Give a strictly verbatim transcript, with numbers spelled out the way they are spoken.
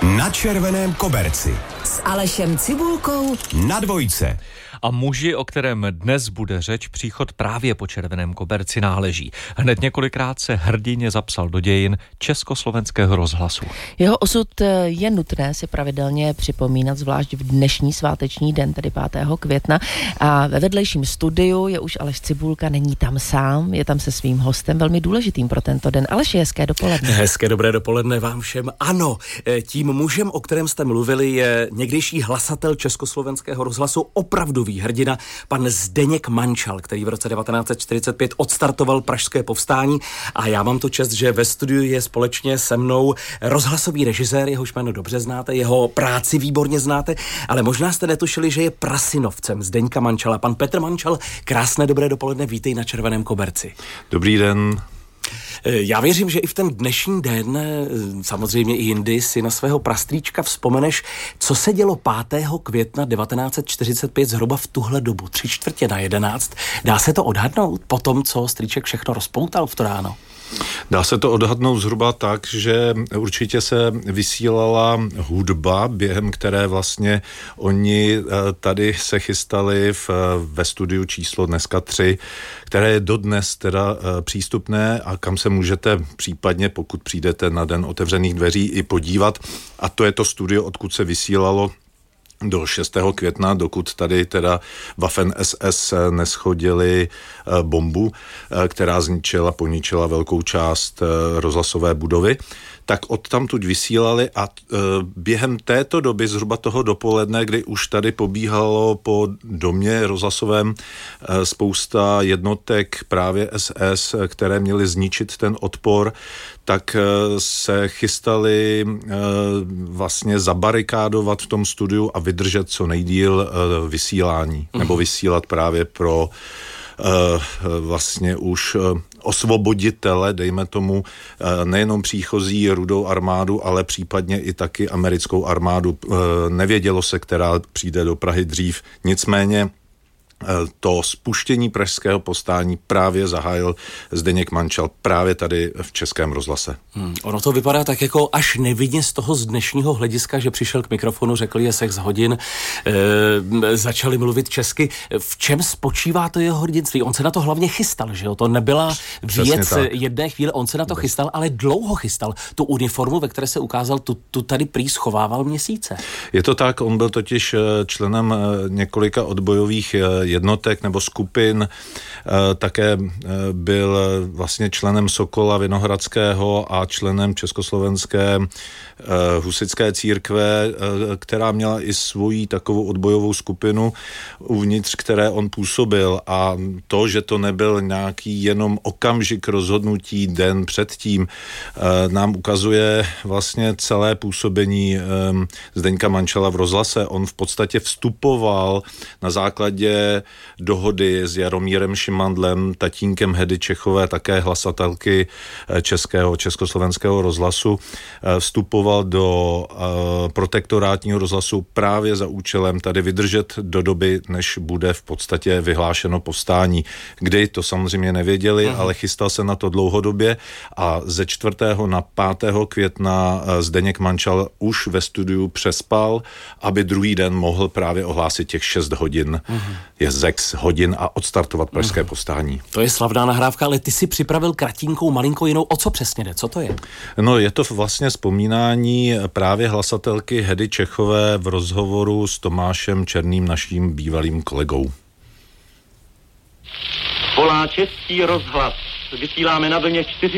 Na červeném koberci s Alešem Cibulkou na Dvojce. A muži, o kterém dnes bude řeč, příchod právě po červeném koberci náleží. Hned několikrát se hrdinně zapsal do dějin Československého rozhlasu. Jeho osud je nutné si pravidelně připomínat, zvlášť v dnešní sváteční den, tedy pátého května. A ve vedlejším studiu je už Aleš Cibulka, není tam sám, je tam se svým hostem, velmi důležitým pro tento den. Aleš, hezké dopoledne. Hezké dobré dopoledne vám všem. Ano, tím mužem, o kterém jste mluvili, je někdejší hlasatel Československého rozhlasu, opravdový hrdina, pan Zdeněk Mančal, který v roce devatenáct set čtyřicet pět odstartoval pražské povstání, a já mám tu čest, že ve studiu je společně se mnou rozhlasový režisér, jehož jméno dobře znáte, jeho práci výborně znáte, ale možná jste netušili, že je prasinovcem Zdeňka Mančala. Pan Petr Mančal, krásné dobré dopoledne, vítej na červeném koberci. Dobrý den. Já věřím, že i v ten dnešní den, samozřejmě i jindy, si na svého prastrýčka vzpomeneš, co se dělo pátého května devatenáct set čtyřicet pět zhruba v tuhle dobu, tři čtvrtě na jedenáct. Dá se to odhadnout po tom, co strýček všechno rozpoutal v to ráno? Dá se to odhadnout zhruba tak, že určitě se vysílala hudba, během které vlastně oni tady se chystali v, ve studiu číslo dneska tři, které je dodnes teda přístupné a kam se můžete případně, pokud přijdete na den otevřených dveří, i podívat. A to je to studio, odkud se vysílalo do šestého května, dokud tady teda Waffen es es neschodili bombu, která zničila, poničila velkou část rozhlasové budovy, tak odtamtud vysílali a během této doby, zhruba toho dopoledne, kdy už tady pobíhalo po domě rozhlasovém spousta jednotek právě es es, které měly zničit ten odpor, tak se chystali vlastně zabarikádovat v tom studiu a vydržet co nejdýl vysílání, nebo vysílat právě pro vlastně už osvoboditele, dejme tomu, nejenom příchozí Rudou armádu, ale případně i taky americkou armádu. Nevědělo se, která přijde do Prahy dřív. Nicméně to spuštění pražského povstání právě zahájil Zdeněk Mančal právě tady v Českém rozhlase. Hmm, ono to vypadá tak jako až nevidně z toho z dnešního hlediska, že přišel k mikrofonu, řekl je sex hodin, e, začali mluvit česky. V čem spočívá to jeho hrdinství? On se na to hlavně chystal, že jo? To nebyla věc jedné chvíle, on se na to chystal, ale dlouho chystal. Tu uniformu, ve které se ukázal, tu, tu tady prý schovával měsíce. Je to tak, on byl totiž členem několika odbojových jednotek nebo skupin, také byl vlastně členem Sokola Vinohradského a členem Československé husitské církve, která měla i svoji takovou odbojovou skupinu, uvnitř které on působil, a to, že to nebyl nějaký jenom okamžik rozhodnutí den předtím, nám ukazuje vlastně celé působení Zdeňka Mančala v rozhlase. On v podstatě vstupoval na základě dohody s Jaromírem Šimandlem, tatínkem Hedy Čechové, také hlasatelky českého, československého rozhlasu, vstupoval do uh, protektorátního rozhlasu právě za účelem tady vydržet do doby, než bude v podstatě vyhlášeno povstání. Kdy, to samozřejmě nevěděli, uh-huh. ale chystal se na to dlouhodobě a ze čtvrtého na pátého května Zdeněk Mančal už ve studiu přespal, aby druhý den mohl právě ohlásit těch šest hodin. Uh-huh. Je sechs hodin a odstartovat pražské uh-huh. povstání. To je slavná nahrávka, ale ty si připravil kratínkou, malinko jinou. O co přesně jde? Co to je? No, je to vlastně vzpomínání právě hlasatelky Hedy Čechové v rozhovoru s Tomášem Černým, naším bývalým kolegou. Volá Český rozhlas. Vysíláme na vlně čtyři